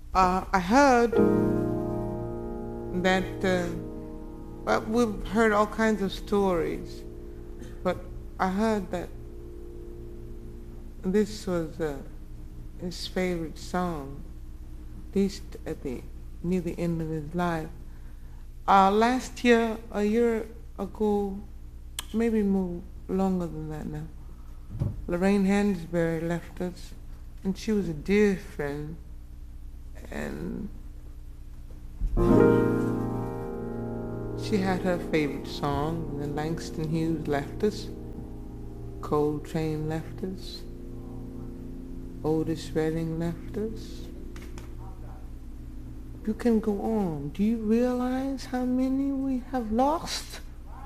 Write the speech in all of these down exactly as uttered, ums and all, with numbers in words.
Uh, I heard that, uh, well, we've heard all kinds of stories, but I heard that this was uh, his favorite song, at least at the near the end of his life. Uh, last year, a year ago, maybe more longer than that now, Lorraine Hansberry left us, and she was a dear friend, and she had her favorite song, and then Langston Hughes left us, Coltrane left us, Otis Redding left us. You can go on. Do you realize how many we have lost?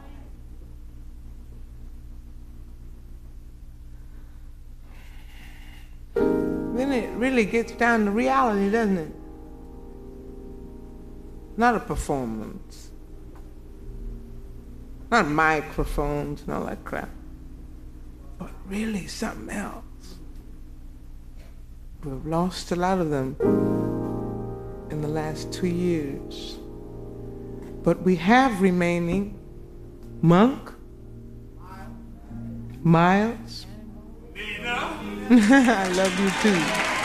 Then it really gets down to reality, doesn't it? Not a performance. Not microphones and all that crap. But really something else. We've lost a lot of them in the last two years. But we have remaining Monk, Miles. I love you too.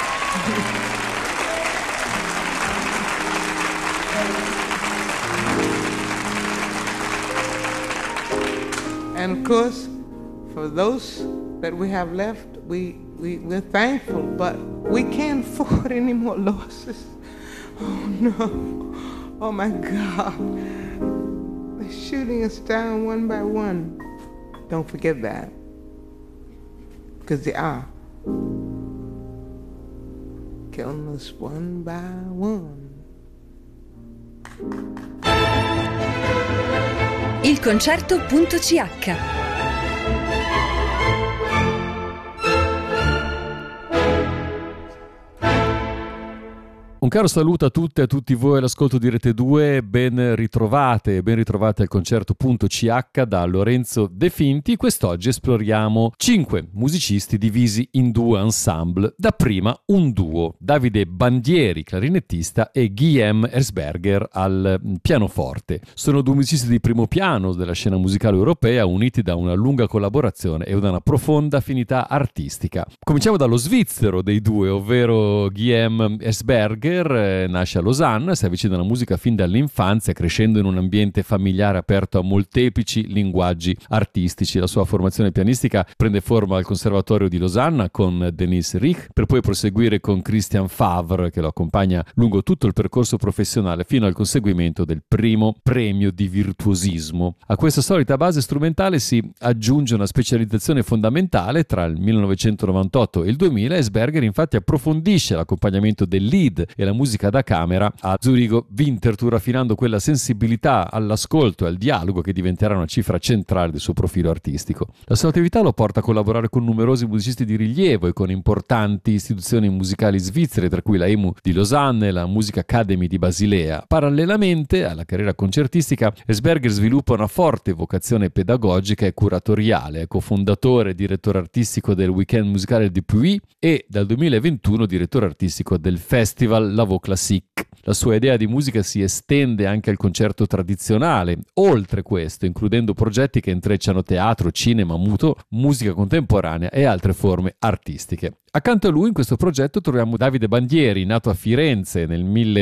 And of course, for those that we have left, we, we, we're thankful, but we can't afford any more losses. Oh no, oh my God. They're shooting us down one by one. Don't forget that. Because they are. Killing us one by one. Il concerto.ch. Un caro saluto a tutte e a tutti voi all'ascolto di Rete due, ben ritrovate, ben ritrovate al concerto.ch da Lorenzo De Finti. Quest'oggi esploriamo cinque musicisti divisi in due ensemble. Dapprima un duo, Davide Bandieri, clarinettista, e Guillaume Erzberger al pianoforte. Sono due musicisti di primo piano della scena musicale europea, uniti da una lunga collaborazione e da una profonda affinità artistica. Cominciamo dallo svizzero dei due, ovvero Guillaume Erzberger. Nasce a Losanna, si avvicina alla musica fin dall'infanzia, crescendo in un ambiente familiare aperto a molteplici linguaggi artistici. La sua formazione pianistica prende forma al Conservatorio di Losanna con Denise Rich, per poi proseguire con Christian Favre, che lo accompagna lungo tutto il percorso professionale fino al conseguimento del primo premio di virtuosismo. A questa solita base strumentale si aggiunge una specializzazione fondamentale. Tra il millenovecentonovantotto e il duemila Erzberger infatti approfondisce l'accompagnamento del lead e la musica da camera a Zurigo Winterthur, affinando quella sensibilità all'ascolto e al dialogo che diventerà una cifra centrale del suo profilo artistico. La sua attività lo porta a collaborare con numerosi musicisti di rilievo e con importanti istituzioni musicali svizzere, tra cui la E M U di Losanna e la Music Academy di Basilea. Parallelamente alla carriera concertistica, Erzberger sviluppa una forte vocazione pedagogica e curatoriale. È cofondatore e direttore artistico del Weekend musicale di Puy e dal duemilaventuno direttore artistico del Festival La Voix Classique. La sua idea di musica si estende anche al concerto tradizionale, oltre questo, includendo progetti che intrecciano teatro, cinema, muto, musica contemporanea e altre forme artistiche. Accanto a lui in questo progetto troviamo Davide Bandieri, nato a Firenze nel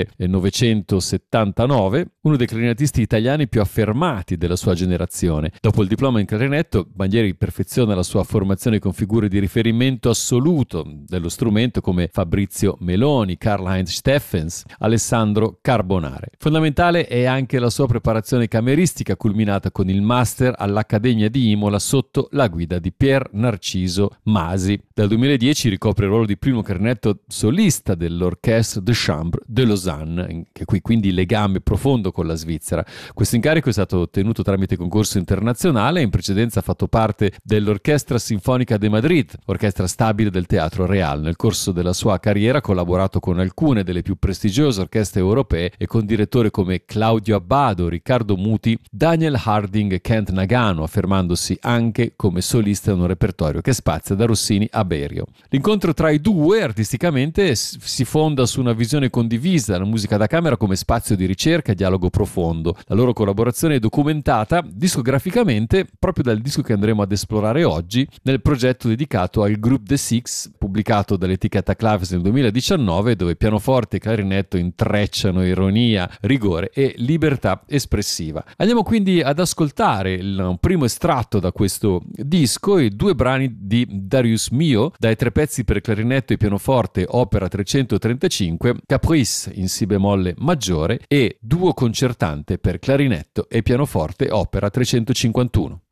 millenovecentosettantanove, uno dei clarinettisti italiani più affermati della sua generazione. Dopo il diploma in clarinetto, Bandieri perfeziona la sua formazione con figure di riferimento assoluto dello strumento come Fabrizio Meloni, Karl-Heinz Steffens, Alessandro Carbonare. Fondamentale è anche la sua preparazione cameristica, culminata con il master all'Accademia di Imola sotto la guida di Pier Narciso Masi. Dal duemiladieci ricopre il ruolo di primo clarinetto solista dell'Orchestre de Chambre de Lausanne, che qui quindi legame profondo con la Svizzera. Questo incarico è stato ottenuto tramite concorso internazionale e in precedenza ha fatto parte dell'Orchestra Sinfonica de Madrid, orchestra stabile del Teatro Real. Nel corso della sua carriera ha collaborato con alcune delle più prestigiose orchestre europee e con direttori come Claudio Abbado, Riccardo Muti, Daniel Harding e Kent Nagano, affermandosi anche come solista in un repertorio che spazia da Rossini a Berio. L'incontro L'incontro tra i due artisticamente si fonda su una visione condivisa della musica da camera come spazio di ricerca e dialogo profondo. La loro collaborazione è documentata discograficamente proprio dal disco che andremo ad esplorare oggi nel progetto dedicato al Group The Six, pubblicato dall'etichetta Claves nel duemiladiciannove, dove pianoforte e clarinetto intrecciano ironia, rigore e libertà espressiva. Andiamo quindi ad ascoltare il, un primo estratto da questo disco, i due brani di Darius Milhaud, dai tre pezzi per clarinetto e pianoforte opera trecentotrentacinque, Caprice in si bemolle maggiore e duo concertante per clarinetto e pianoforte opera trecentocinquantuno.